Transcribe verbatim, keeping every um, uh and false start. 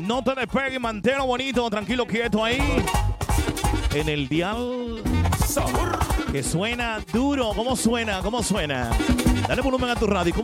No te despegues, manteno bonito, tranquilo, quieto ahí. En el dial. Sabor. Que suena duro. ¿Cómo suena? ¿Cómo suena? Dale volumen a tu radio. ¿Cómo